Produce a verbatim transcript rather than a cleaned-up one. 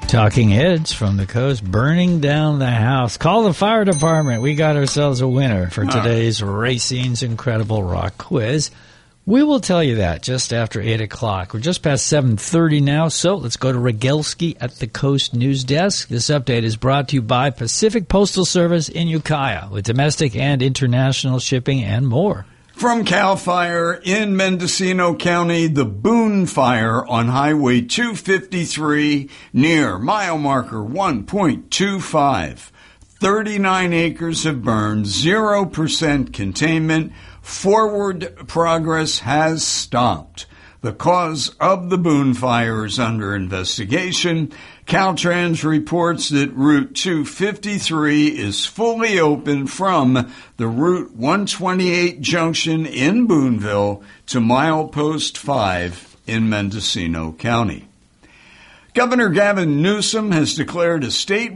Talking heads from the coast burning down the house. Call the fire department. We got ourselves a winner for today's Racing's Incredible Rock Quiz. We will tell you that just after eight o'clock. We're just past seven thirty now, so let's go to Rogelski at the Coast News Desk. This update is brought to you by Pacific Postal Service in Ukiah, with domestic and international shipping and more. From CAL FIRE in Mendocino County, the Boone Fire on Highway two fifty-three near mile marker one point two five. thirty-nine acres have burned, zero percent containment. Forward progress has stopped. The cause of the Boone Fire is under investigation. Caltrans reports that Route two fifty-three is fully open from the Route one twenty-eight junction in Booneville to milepost five in Mendocino County. Governor Gavin Newsom has declared a statewide